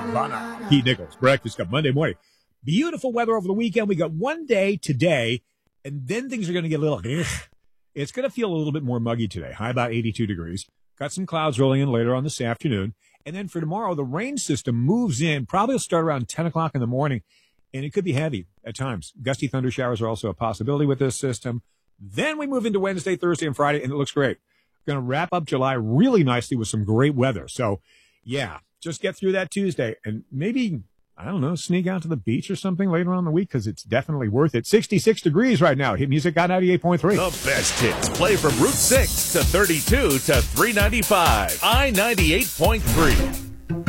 Nirvana. Pete Nichols, Breakfast Cup, Monday morning. Beautiful weather over the weekend. We got one day today, and then things are going to get a little, it's going to feel a little bit more muggy today. High about 82 degrees. Got some clouds rolling in later on this afternoon. And then for tomorrow, the rain system moves in. Probably will start around 10 o'clock in the morning, and it could be heavy at times. Gusty thunder showers are also a possibility with this system. Then we move into Wednesday, Thursday, and Friday, and it looks great. We're going to wrap up July really nicely with some great weather. So, yeah, just get through that Tuesday and maybe, I don't know, sneak out to the beach or something later on in the week because it's definitely worth it. 66 degrees right now. Hit Music on 98.3. The best hits play from Route 6 to 32 to 395. I-98.3.